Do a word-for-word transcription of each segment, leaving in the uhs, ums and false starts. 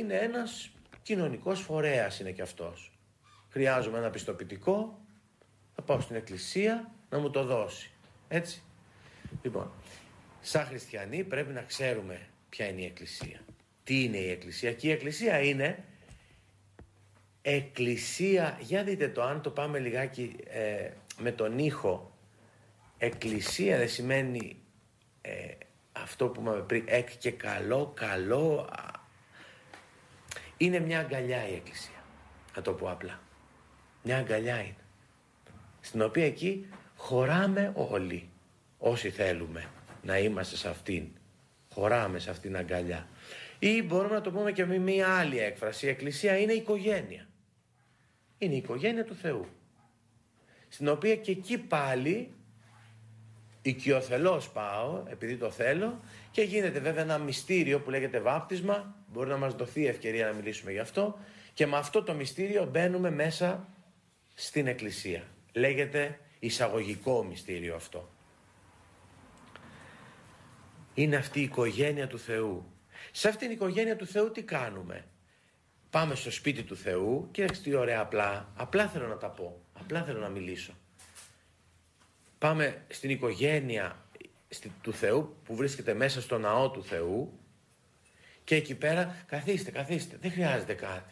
είναι ένας κοινωνικός φορέας, είναι και αυτός. Χρειάζομαι ένα πιστοποιητικό, θα πάω στην εκκλησία να μου το δώσει. Έτσι. Λοιπόν, σαν χριστιανοί πρέπει να ξέρουμε ποια είναι η εκκλησία. Τι είναι η εκκλησία? Και η εκκλησία είναι εκκλησία, για δείτε το, αν το πάμε λιγάκι ε, με τον ήχο. Εκκλησία δεν σημαίνει ε, αυτό που είπαμε πριν, εκ και καλό, καλό. Είναι μια αγκαλιά η εκκλησία, να το πω απλά. Μια αγκαλιά είναι, στην οποία εκεί χωράμε όλοι, όσοι θέλουμε να είμαστε σε αυτήν. Χωράμε σε αυτήν την αγκαλιά. Ή μπορούμε να το πούμε και με μια άλλη έκφραση. Η εκκλησία είναι η οικογένεια. Είναι η οικογένεια του Θεού, στην οποία και εκεί πάλι οικειοθελώς πάω, επειδή το θέλω, και γίνεται βέβαια ένα μυστήριο που λέγεται βάπτισμα. Μπορεί να μας δοθεί η ευκαιρία να μιλήσουμε γι' αυτό, και με αυτό το μυστήριο μπαίνουμε μέσα στην εκκλησία. Λέγεται εισαγωγικό μυστήριο αυτό. Είναι αυτή η οικογένεια του Θεού. Σε αυτήν την οικογένεια του Θεού τι κάνουμε? Πάμε στο σπίτι του Θεού. Κοίταξε τι ωραία, απλά. Απλά θέλω να τα πω. Απλά θέλω να μιλήσω. Πάμε στην οικογένεια του Θεού που βρίσκεται μέσα στο ναό του Θεού, και εκεί πέρα καθίστε, καθίστε. Δεν χρειάζεται κάτι.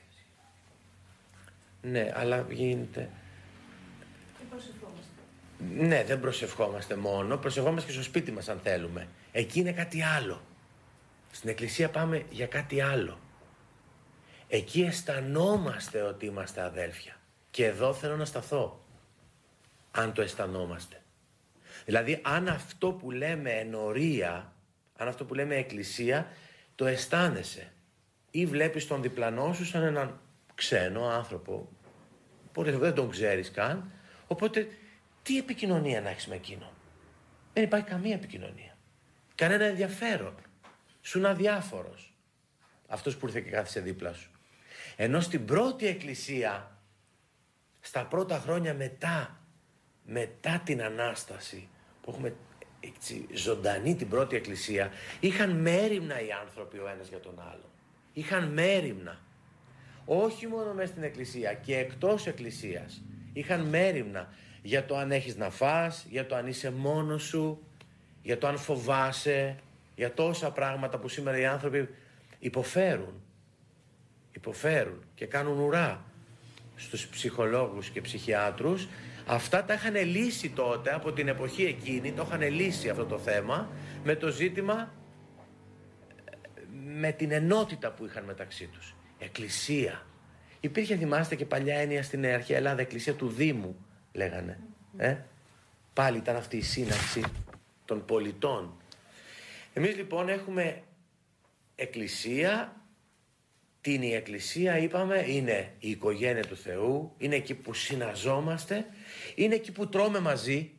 Ναι, αλλά γίνεται. Και προσευχόμαστε. Ναι, δεν προσευχόμαστε μόνο. Προσευχόμαστε και στο σπίτι μας αν θέλουμε. Εκεί είναι κάτι άλλο. Στην εκκλησία πάμε για κάτι άλλο. Εκεί αισθανόμαστε ότι είμαστε αδέλφια. Και εδώ θέλω να σταθώ. Αν το αισθανόμαστε. Δηλαδή αν αυτό που λέμε ενορία, αν αυτό που λέμε εκκλησία, το αισθάνεσαι. Ή βλέπεις τον διπλανό σου σαν έναν ξένο άνθρωπο, που δεν τον ξέρεις καν. Οπότε τι επικοινωνία να έχεις με εκείνον? Δεν υπάρχει καμία επικοινωνία. Κανένα ενδιαφέρον. Σου είναι αδιάφορος αυτός που ήρθε και κάθισε δίπλα σου. Ενώ στην πρώτη εκκλησία, στα πρώτα χρόνια μετά, μετά την Ανάσταση, που έχουμε έτσι, ζωντανή την πρώτη εκκλησία, είχαν μέριμνα οι άνθρωποι ο ένας για τον άλλο. Είχαν μέριμνα. Όχι μόνο μέσα στην εκκλησία, και εκτός εκκλησίας. Είχαν μέριμνα για το αν έχεις να φας, για το αν είσαι μόνος σου, για το αν φοβάσαι, για τόσα πράγματα που σήμερα οι άνθρωποι υποφέρουν. Υποφέρουν και κάνουν ουρά στους ψυχολόγους και ψυχιάτρους. Αυτά τα είχαν λύσει τότε, από την εποχή εκείνη, το είχαν λύσει αυτό το θέμα με το ζήτημα, με την ενότητα που είχαν μεταξύ τους. Εκκλησία. Υπήρχε, θυμάστε, και παλιά έννοια στην αρχαία Ελλάδα, εκκλησία του Δήμου, λέγανε. Ε? Πάλι ήταν αυτή η σύναξη των πολιτών. Εμείς λοιπόν έχουμε εκκλησία. Τι είναι η εκκλησία? Είπαμε, είναι η οικογένεια του Θεού, είναι εκεί που συναζόμαστε, είναι εκεί που τρώμε μαζί.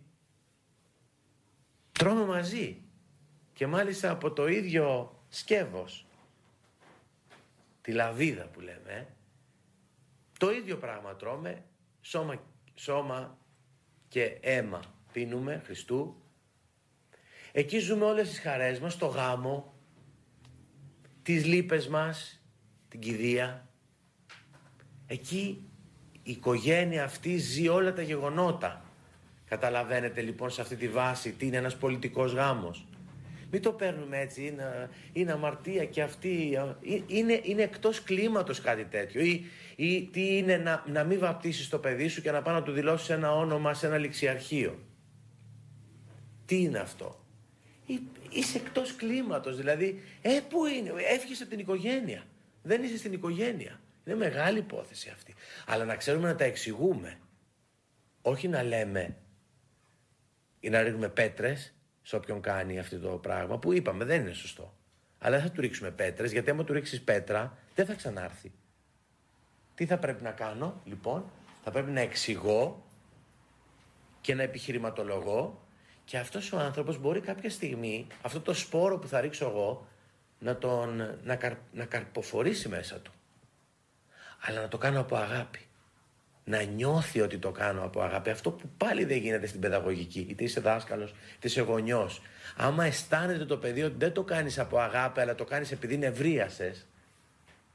Τρώμε μαζί. Και μάλιστα από το ίδιο σκεύος. Τη λαβίδα που λέμε. Ε. Το ίδιο πράγμα τρώμε, σώμα, σώμα και αίμα πίνουμε Χριστού. Εκεί ζούμε όλες τις χαρές μας, το γάμο, τις λύπες μας, την κηδεία. Εκεί η οικογένεια αυτή ζει όλα τα γεγονότα. Καταλαβαίνετε λοιπόν σε αυτή τη βάση τι είναι ένας πολιτικός γάμος? Μην το παίρνουμε έτσι, είναι, είναι αμαρτία και αυτή, είναι, είναι εκτός κλίματος κάτι τέτοιο. Ή, ή τι είναι να, να μην βαπτίσεις το παιδί σου και να πάει να του δηλώσεις ένα όνομα σε ένα ληξιαρχείο? Τι είναι αυτό? Ή, είσαι εκτός κλίματος, δηλαδή, ε, πού είναι, έφυγες από την οικογένεια. Δεν είσαι στην οικογένεια. Είναι μεγάλη υπόθεση αυτή. Αλλά να ξέρουμε να τα εξηγούμε. Όχι να λέμε ή να ρίχνουμε πέτρες σε όποιον κάνει αυτό το πράγμα, που είπαμε δεν είναι σωστό. Αλλά δεν θα του ρίξουμε πέτρες, γιατί άμα του ρίξεις πέτρα δεν θα ξανάρθει. Τι θα πρέπει να κάνω λοιπόν? Θα πρέπει να εξηγώ και να επιχειρηματολογώ, και αυτός ο άνθρωπος μπορεί κάποια στιγμή αυτό το σπόρο που θα ρίξω εγώ να τον να, καρ, να καρποφορήσει μέσα του. Αλλά να το κάνω από αγάπη. Να νιώθει ότι το κάνω από αγάπη. Αυτό που πάλι δεν γίνεται στην παιδαγωγική. Είτε είσαι δάσκαλος, είτε είσαι γονιός. Άμα αισθάνεται το παιδί ότι δεν το κάνεις από αγάπη, αλλά το κάνεις επειδή νευρίασες,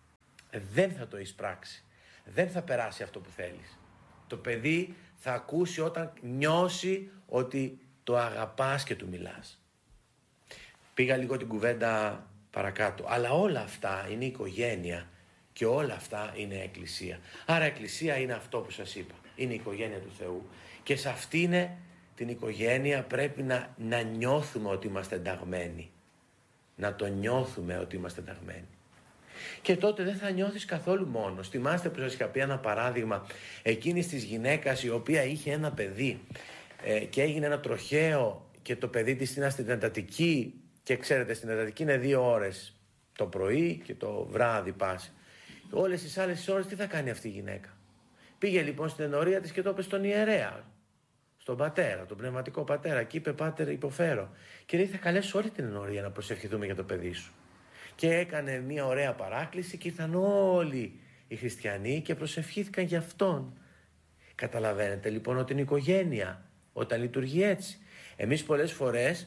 δεν θα το εισπράξει. Δεν θα περάσει αυτό που θέλεις. Το παιδί θα ακούσει όταν νιώσει ότι το αγαπάς και του μιλάς. Πήγα λίγο την κουβέντα παρακάτω. Αλλά όλα αυτά είναι οικογένεια και όλα αυτά είναι εκκλησία. Άρα εκκλησία είναι αυτό που σας είπα. Είναι η οικογένεια του Θεού. Και σε αυτήν την οικογένεια πρέπει να, να νιώθουμε ότι είμαστε ενταγμένοι. Να το νιώθουμε ότι είμαστε ενταγμένοι. Και τότε δεν θα νιώθεις καθόλου μόνος. Θυμάστε που σας είχα πει ένα παράδειγμα εκείνης της γυναίκας η οποία είχε ένα παιδί ε, και έγινε ένα τροχαίο και το παιδί της ήταν στην εντατική και ξέρετε στην εντατική είναι δύο ώρες το πρωί και το βράδυ πάση. Όλες τις άλλες ώρες τι θα κάνει αυτή η γυναίκα. Πήγε λοιπόν στην ενορία της και το είπε στον ιερέα, στον πατέρα, τον πνευματικό πατέρα και είπε πάτερ υποφέρω. Και λέει θα καλέσω όλη την ενορία να προσευχηθούμε για το παιδί σου. Και έκανε μια ωραία παράκληση και ήρθαν όλοι οι χριστιανοί και προσευχήθηκαν για αυτόν. Καταλαβαίνετε λοιπόν ότι είναι οικογένεια όταν λειτουργεί έτσι. Εμείς πολλές φορές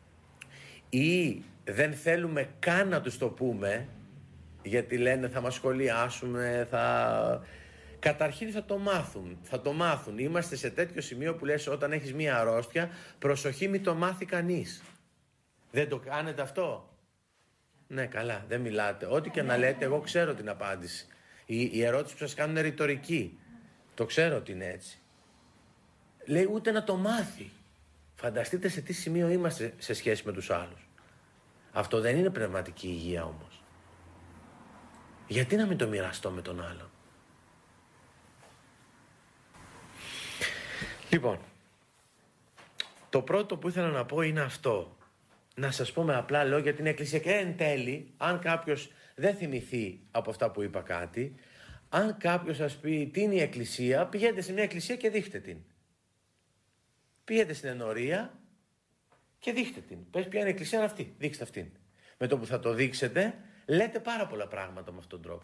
ή δεν θέλουμε καν να τους το πούμε γιατί λένε θα μας σχολιάσουμε, θα... Καταρχήν θα το μάθουν, θα το μάθουν. Είμαστε σε τέτοιο σημείο που λες όταν έχεις μια αρρώστια προσοχή μη το μάθει κανείς. Δεν το κάνετε αυτό? Ναι, καλά, δεν μιλάτε. Ό,τι και να λέτε, εγώ ξέρω την απάντηση. Η, η ερώτηση που σας κάνουν είναι ρητορική. Το ξέρω ότι είναι έτσι. Λέει ούτε να το μάθει. Φανταστείτε σε τι σημείο είμαστε σε σχέση με τους άλλους. Αυτό δεν είναι πνευματική υγεία όμως. Γιατί να μην το μοιραστώ με τον άλλον. Λοιπόν, το πρώτο που ήθελα να πω είναι αυτό. Να σας πω με απλά λόγια την εκκλησία και εν τέλει, αν κάποιος δεν θυμηθεί από αυτά που είπα κάτι, αν κάποιος σας πει τι είναι η εκκλησία, πηγαίνετε σε μια εκκλησία και δείχτε την. Πηγαίνετε στην ενορία και δείχτε την. Πες ποια είναι η εκκλησία αυτή, δείξτε αυτήν. Με το που θα το δείξετε, λέτε πάρα πολλά πράγματα με αυτόν τον τρόπο.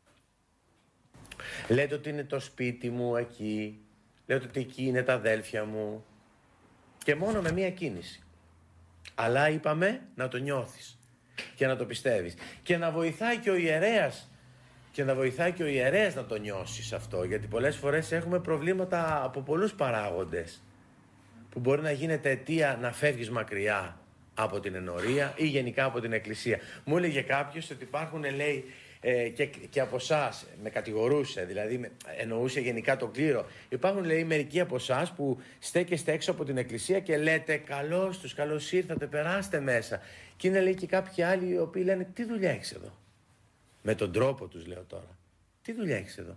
Λέτε ότι είναι το σπίτι μου εκεί, λέτε ότι εκεί είναι τα αδέλφια μου και μόνο με μια κίνηση. Αλλά είπαμε να το νιώθεις και να το πιστεύεις και να βοηθάει και ο ιερέας και να βοηθάει και ο ιερέας να το νιώσεις αυτό, γιατί πολλές φορές έχουμε προβλήματα από πολλούς παράγοντες που μπορεί να γίνεται αιτία να φεύγεις μακριά από την ενορία ή γενικά από την εκκλησία. Μου έλεγε κάποιος ότι υπάρχουν, λέει, ε, και, και από εσάς, με κατηγορούσε, δηλαδή με, εννοούσε γενικά τον κλήρο. Υπάρχουν, λέει, μερικοί από εσάς που στέκεστε έξω από την εκκλησία και λέτε καλώς τους, καλώς ήρθατε, περάστε μέσα. Και είναι, λέει, και κάποιοι άλλοι οι οποίοι λένε τι δουλειά έχεις εδώ. Με τον τρόπο τους λέω τώρα. Τι δουλειά έχεις εδώ.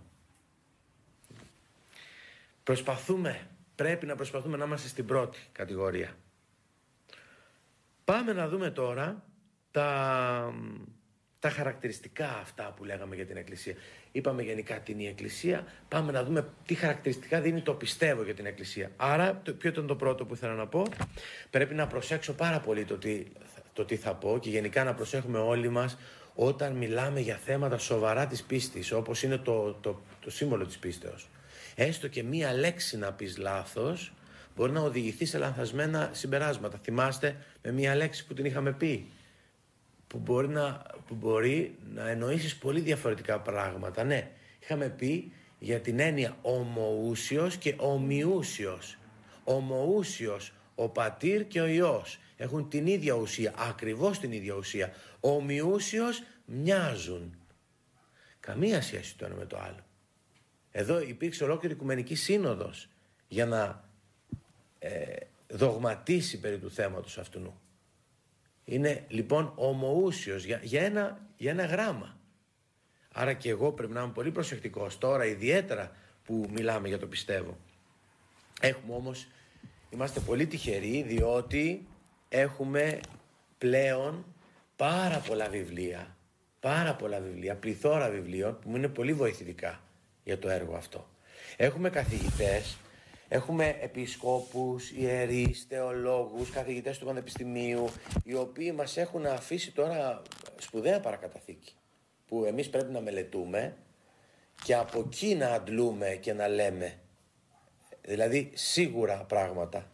Προσπαθούμε, πρέπει να προσπαθούμε να είμαστε στην πρώτη κατηγορία. Πάμε να δούμε τώρα τα, τα χαρακτηριστικά αυτά που λέγαμε για την εκκλησία. Είπαμε γενικά τι είναι η εκκλησία, πάμε να δούμε τι χαρακτηριστικά δίνει το πιστεύω για την εκκλησία. Άρα, το, ποιο ήταν το πρώτο που ήθελα να πω, πρέπει να προσέξω πάρα πολύ το τι, το τι θα πω και γενικά να προσέχουμε όλοι μας όταν μιλάμε για θέματα σοβαρά της πίστης, όπως είναι το, το, το σύμβολο της πίστεως. Έστω και μία λέξη να πεις λάθος, μπορεί να οδηγηθεί σε λανθασμένα συμπεράσματα. Θυμάστε με μία λέξη που την είχαμε πει, που μπορεί να, που μπορεί να εννοήσεις πολύ διαφορετικά πράγματα. Ναι, είχαμε πει για την έννοια ομοούσιος και ομοιούσιος. Ομοούσιος, ο πατήρ και ο Υιός έχουν την ίδια ουσία, ακριβώς την ίδια ουσία. Ομοιούσιος μοιάζουν. Καμία σχέση το ένα με το άλλο. Εδώ υπήρξε ολόκληρη οικουμενική σύνοδος για να ε, δογματίσει περί του θέματος αυτού. Είναι λοιπόν ομοούσιος για, για, ένα, για ένα γράμμα. Άρα και εγώ πρέπει να είμαι πολύ προσεκτικός τώρα, ιδιαίτερα που μιλάμε για το πιστεύω. Έχουμε όμως, είμαστε πολύ τυχεροί διότι έχουμε πλέον πάρα πολλά βιβλία, πάρα πολλά βιβλία, πληθώρα βιβλίων που μου είναι πολύ βοηθητικά για το έργο αυτό. Έχουμε καθηγητές, έχουμε επισκόπους, ιερείς, θεολόγους, καθηγητές του πανεπιστημίου, οι οποίοι μας έχουν αφήσει τώρα σπουδαία παρακαταθήκη, που εμείς πρέπει να μελετούμε και από εκεί να αντλούμε και να λέμε, δηλαδή σίγουρα πράγματα.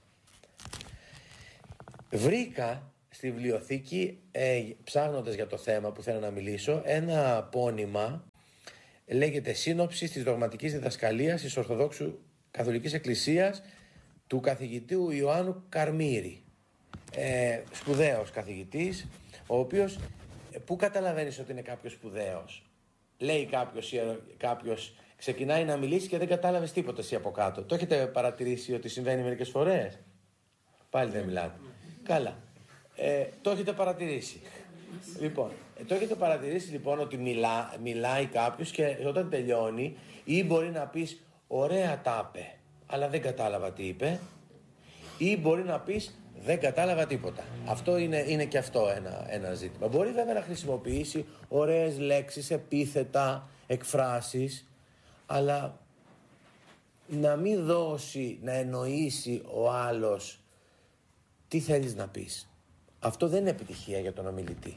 Βρήκα στη βιβλιοθήκη, ε, ψάχνοντας για το θέμα που θέλω να μιλήσω, ένα πόνημα λέγεται Σύνοψη της Δογματικής Διδασκαλίας της Ορθοδόξου Καθολικής Εκκλησίας του καθηγητού Ιωάννου Καρμύρη. Ε, σπουδαίος καθηγητής, ο οποίος, πού καταλαβαίνεις ότι είναι κάποιος σπουδαίος? Λέει κάποιος, κάποιος ξεκινάει να μιλήσει και δεν κατάλαβες τίποτα εσύ από κάτω. Το έχετε παρατηρήσει ότι συμβαίνει μερικές φορές? Πάλι δεν μιλάτε. Καλά. Ε, το έχετε παρατηρήσει. Λοιπόν, ε, το έχετε παρατηρήσει λοιπόν ότι μιλά, μιλάει κάποιος και όταν τελειώνει ή μπορεί να πεις ωραία τα είπε, αλλά δεν κατάλαβα τι είπε, ή μπορεί να πεις δεν κατάλαβα τίποτα. Αυτό είναι, είναι και αυτό ένα, ένα ζήτημα. Μπορεί βέβαια να χρησιμοποιήσει ωραίες λέξεις, επίθετα, εκφράσεις, αλλά να μην δώσει, να εννοήσει ο άλλος τι θέλεις να πεις. Αυτό δεν είναι επιτυχία για τον ομιλητή.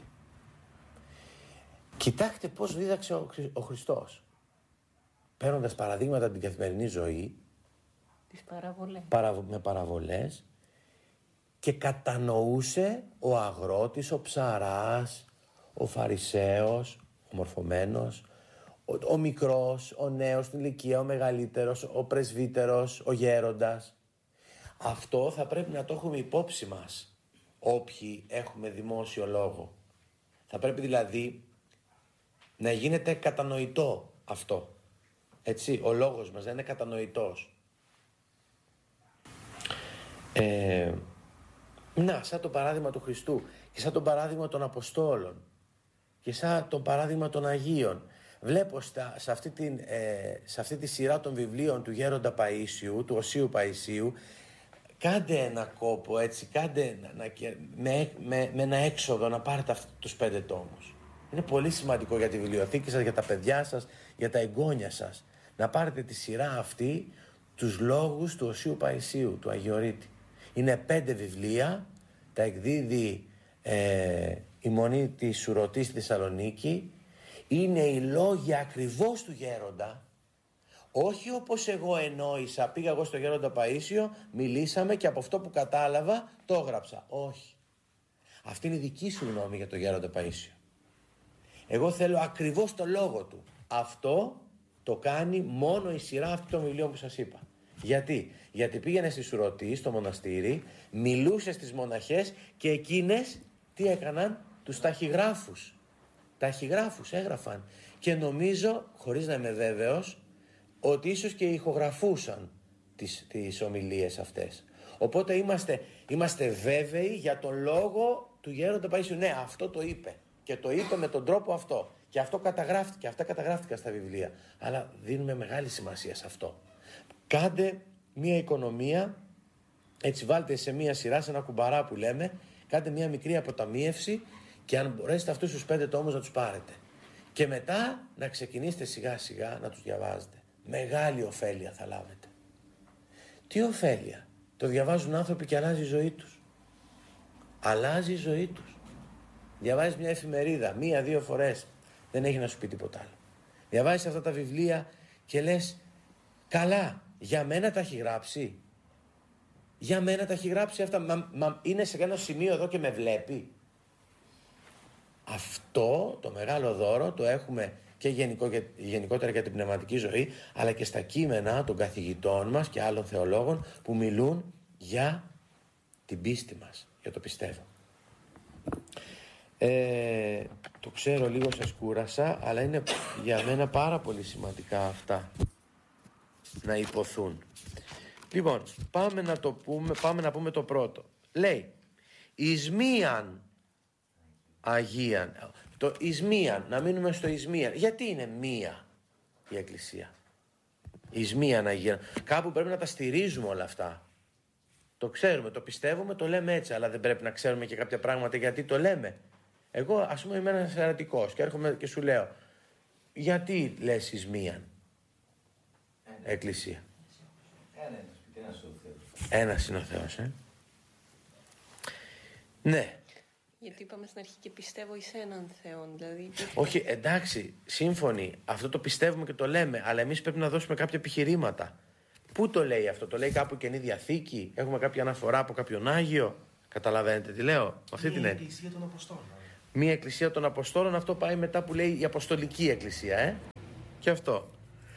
Κοιτάξτε πώς δίδαξε ο, ο Χριστός. Παίρνοντας παραδείγματα από την καθημερινή ζωή, τις παραβολές. Παρα, με παραβολές, και κατανοούσε ο αγρότης, ο ψαράς, ο φαρισαίος, ο μορφωμένος, ο, ο μικρός, ο νέος στην ηλικία, ο μεγαλύτερος, ο πρεσβύτερος, ο γέροντας. Αυτό θα πρέπει να το έχουμε υπόψη μας όποιοι έχουμε δημόσιο λόγο. Θα πρέπει δηλαδή να γίνεται κατανοητό αυτό. Έτσι, ο λόγος μας να είναι κατανοητός. Ε, να, σαν το παράδειγμα του Χριστού και σαν το παράδειγμα των Αποστόλων και σαν το παράδειγμα των Αγίων. Βλέπω στα, σε, αυτή την, ε, σε αυτή τη σειρά των βιβλίων του Γέροντα Παΐσιου, του Οσίου Παΐσιου, κάντε ένα κόπο έτσι, κάντε να, να, με, με, με ένα έξοδο να πάρετε αυτούς τους πέντε τόμους. Είναι πολύ σημαντικό για τη βιβλιοθήκη σας, για τα παιδιά σας, για τα εγγόνια σας. Να πάρετε τη σειρά αυτή, τους λόγους του Οσίου Παΐσιου, του Αγιορείτη. Είναι πέντε βιβλία, τα εκδίδει ε, η Μονή της Σουρωτής στη Θεσσαλονίκη. Είναι οι λόγοι ακριβώς του Γέροντα. Όχι όπως εγώ εννοήσα, πήγα εγώ στο Γέροντα Παΐσιο, μιλήσαμε και από αυτό που κατάλαβα το έγραψα. Όχι. Αυτή είναι η δική σου γνώμη για το Γέροντα Παΐσιο. Εγώ θέλω ακριβώς το λόγο του. Αυτό το κάνει μόνο η σειρά αυτή των βιβλίων που σας είπα. Γιατί? Γιατί πήγαινε στη Σουρωτή, στο μοναστήρι, μιλούσε στις μοναχές και εκείνες τι έκαναν? Τους ταχυγράφους. Ταχυγράφους έγραφαν. Και νομίζω, χωρίς να είμαι βέβαιος, ότι ίσως και ηχογραφούσαν τις, τις ομιλίες αυτές. Οπότε είμαστε, είμαστε βέβαιοι για τον λόγο του Γέροντα Παΐσιου. Ναι, αυτό το είπε. Και το είπε με τον τρόπο αυτό. Και αυτό καταγράφτηκε. Αυτά καταγράφτηκαν στα βιβλία. Αλλά δίνουμε μεγάλη σημασία σε αυτό. Κάντε μία οικονομία, έτσι βάλτε σε μία σειρά, σε ένα κουμπαρά που λέμε, κάντε μία μικρή αποταμίευση και αν μπορέσετε αυτούς τους πέντε τόμους να τους πάρετε. Και μετά να ξεκινήσετε σιγά σιγά να τους διαβάζετε. Μεγάλη ωφέλεια θα λάβετε. Τι ωφέλεια? Το διαβάζουν άνθρωποι και αλλάζει η ζωή τους. Αλλάζει η ζωή τους. Διαβάζεις μια εφημερίδα μία-δύο φορές, δεν έχει να σου πει τίποτα άλλο. Διαβάζεις αυτά τα βιβλία και λες, καλά, για μένα τα έχει γράψει. Για μένα τα έχει γράψει αυτά. Μα, μα είναι σε ένα σημείο εδώ και με βλέπει. Αυτό το μεγάλο δώρο το έχουμε και γενικό, γενικότερα για την πνευματική ζωή, αλλά και στα κείμενα των καθηγητών μας και άλλων θεολόγων που μιλούν για την πίστη μας, για το πιστεύω. Ε, το ξέρω, λίγο σας κούρασα, αλλά είναι για μένα πάρα πολύ σημαντικά αυτά να υποθούν. Λοιπόν, πάμε να το πούμε, πάμε να πούμε το πρώτο. Λέει, εις μίαν Αγίαν. Το εις μίαν, να μείνουμε στο εις μίαν. Γιατί είναι μία η Εκκλησία? Εις μίαν Αγίαν. Κάπου πρέπει να τα στηρίζουμε όλα αυτά. Το ξέρουμε, το πιστεύουμε, το λέμε έτσι, αλλά δεν πρέπει να ξέρουμε και κάποια πράγματα γιατί το λέμε. Εγώ, ας πούμε, είμαι ένας ερατικός και έρχομαι και σου λέω, γιατί λες εις μίαν Εκκλησία? Ένας είναι ο Θεός, ε. Ναι. Γιατί είπαμε στην αρχή και πιστεύω εις έναν Θεόν, δηλαδή... Όχι, εντάξει, σύμφωνοι, αυτό το πιστεύουμε και το λέμε, αλλά εμείς πρέπει να δώσουμε κάποια επιχειρήματα. Πού το λέει αυτό? Το λέει κάπου Καινή Διαθήκη? Έχουμε κάποια αναφορά από κάποιον Άγιο? Καταλαβαίνετε τι λέω? Αυτή την Μία Εκκλησία των Αποστόλων. Μία Εκκλησία των Αποστόλων, αυτό πάει μετά που λέει η Αποστολική Εκκλησία, ε. και αυτό.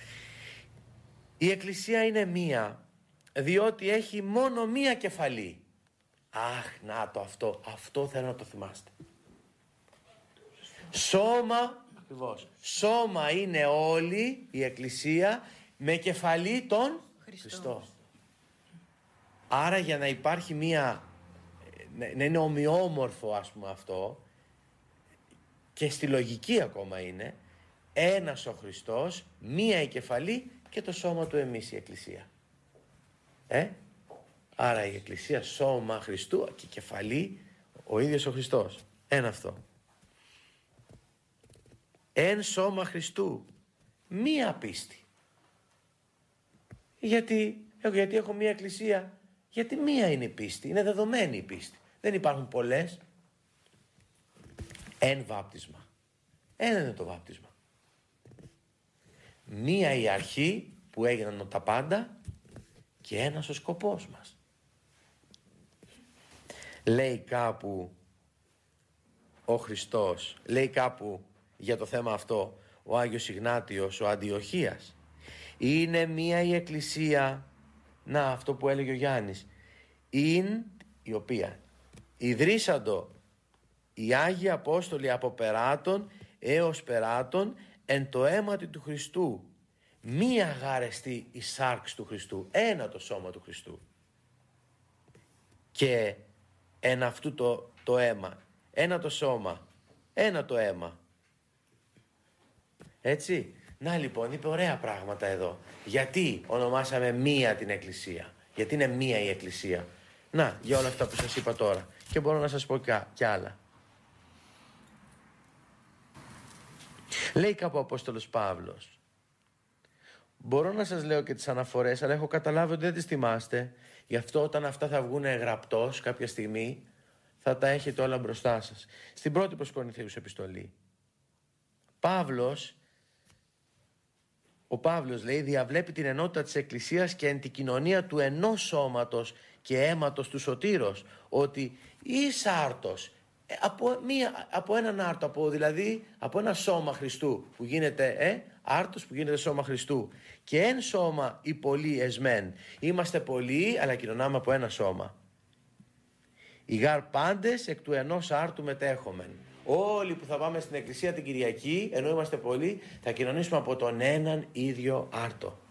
Η Εκκλησία είναι μία, διότι έχει μόνο μία κεφαλή. Αχ, να το αυτό, αυτό θέλω να το θυμάστε. Σώμα, ακριβώς, σώμα είναι όλη η Εκκλησία με κεφαλή τον Χριστό. Χριστό. Άρα για να υπάρχει μία, να είναι ομοιόμορφο ας πούμε αυτό, και στη λογική ακόμα είναι, ένας ο Χριστός, μία η κεφαλή και το σώμα του εμείς η Εκκλησία. Ε? Άρα η Εκκλησία σώμα Χριστού και κεφαλή ο ίδιος ο Χριστός. Ένα αυτό. Εν σώμα Χριστού, μία πίστη. Γιατί, γιατί έχω μία Εκκλησία, γιατί μία είναι η πίστη, είναι δεδομένη η πίστη. Δεν υπάρχουν πολλές. Εν βάπτισμα. Ένα είναι το βάπτισμα. Μία η αρχή που έγιναν τα πάντα και ένας ο σκοπός μας. Λέει κάπου ο Χριστός, λέει κάπου για το θέμα αυτό ο Άγιος Ιγνάτιος, ο Αντιοχίας. Είναι μία η Εκκλησία, να αυτό που έλεγε ο Γιάννης, είναι η οποία ιδρύσαντο οι Άγιοι Απόστολοι από περάτων έως περάτων εν το αίματι του Χριστού. Μία γάρεστη η σάρξ του Χριστού, ένα το σώμα του Χριστού. Και εν αυτού το, το αίμα, ένα το σώμα, ένα το αίμα. Έτσι, να λοιπόν, είπε ωραία πράγματα εδώ. Γιατί ονομάσαμε μία την Εκκλησία, γιατί είναι μία η Εκκλησία. Να, για όλα αυτά που σας είπα τώρα. Και μπορώ να σας πω κι άλλα. Λέει κάπου ο Απόστολος Παύλος. Μπορώ να σας λέω και τις αναφορές, αλλά έχω καταλάβει ότι δεν τις θυμάστε. Γι' αυτό όταν αυτά θα βγουν γραπτός κάποια στιγμή, θα τα έχετε όλα μπροστά σας. Στην πρώτη προς Κορινθίους επιστολή. Παύλος, ο Παύλος λέει, διαβλέπει την ενότητα της Εκκλησίας και εν την κοινωνία του ενός σώματος και αίματος του σωτήρος, ότι εις άρτος, από, μία, από έναν άρτο, από, δηλαδή από ένα σώμα Χριστού που γίνεται ε, άρτος που γίνεται σώμα Χριστού, και εν σώμα οι πολλοί εσμέν. Είμαστε πολλοί αλλά κοινωνάμε από ένα σώμα. Οι γάρ πάντες εκ του ενός άρτου μετέχομεν. Όλοι που θα πάμε στην Εκκλησία την Κυριακή, ενώ είμαστε πολλοί, θα κοινωνήσουμε από τον έναν ίδιο άρτο.